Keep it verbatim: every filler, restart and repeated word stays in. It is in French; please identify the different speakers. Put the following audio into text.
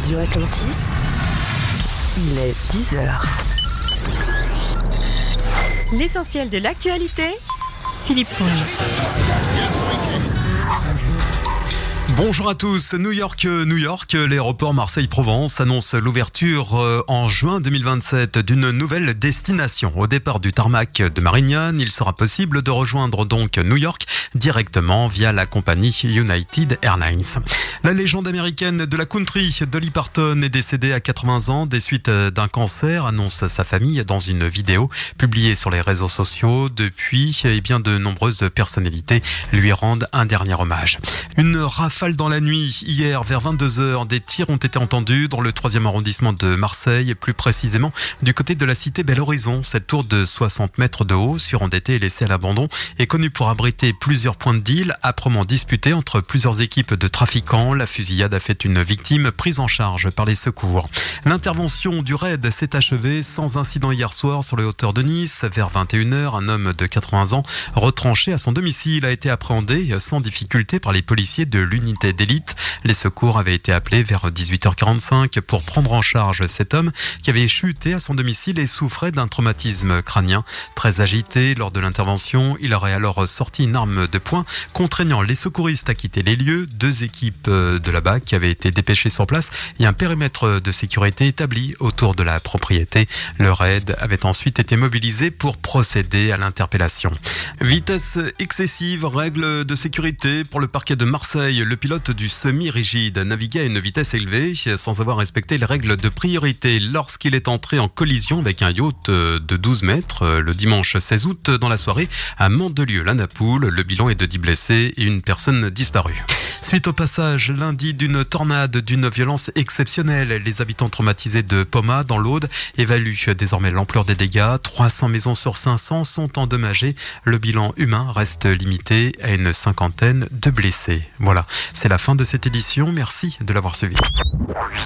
Speaker 1: Radio Atlantis, il est dix heures.
Speaker 2: L'essentiel de l'actualité, Philippe Fonge.
Speaker 3: Bonjour à tous. New York, New York, l'aéroport Marseille-Provence annonce l'ouverture en juin deux mille vingt-sept d'une nouvelle destination. Au départ du tarmac de Marignane, il sera possible de rejoindre donc New York directement via la compagnie United Airlines. La légende américaine de la country, Dolly Parton, est décédée à quatre-vingts ans des suites d'un cancer, annonce sa famille dans une vidéo publiée sur les réseaux sociaux. Depuis, eh bien, de nombreuses personnalités lui rendent un dernier hommage. Une rafale dans la nuit. Hier, vers vingt-deux heures, des tirs ont été entendus dans le troisième arrondissement de Marseille, plus précisément du côté de la cité Bel Horizon. Cette tour de soixante mètres de haut, surendettée et laissée à l'abandon, est connue pour abriter plusieurs points de deal âprement disputés entre plusieurs équipes de trafiquants. La fusillade a fait une victime prise en charge par les secours. L'intervention du raid s'est achevée sans incident hier soir sur les hauteurs de Nice. Vers vingt et une heures, un homme de quatre-vingts ans retranché à son domicile a été appréhendé sans difficulté par les policiers de l'unité d'élite. Les secours avaient été appelés vers dix-huit heures quarante-cinq pour prendre en charge cet homme qui avait chuté à son domicile et souffrait d'un traumatisme crânien. Très agité lors de l'intervention, il aurait alors sorti une arme de poing, contraignant les secouristes à quitter les lieux. Deux équipes de la B A C qui avaient été dépêchées sur place et un périmètre de sécurité établi autour de la propriété. Le raid avait ensuite été mobilisé pour procéder à l'interpellation. Vitesse excessive, règles de sécurité pour le parquet de Marseille. Le pilote du semi-rigide naviguait à une vitesse élevée sans avoir respecté les règles de priorité lorsqu'il est entré en collision avec un yacht de douze mètres le dimanche seize août dans la soirée à Mandelieu-la-Napoule. Le bilan est de dix blessés et une personne disparue. Suite au passage lundi d'une tornade d'une violence exceptionnelle, les habitants traumatisés de Poma dans l'Aude évaluent désormais l'ampleur des dégâts. trois cents maisons sur cinq cents sont endommagées. Le bilan humain reste limité à une cinquantaine de blessés. Voilà, c'est la fin de cette édition. Merci de l'avoir suivi.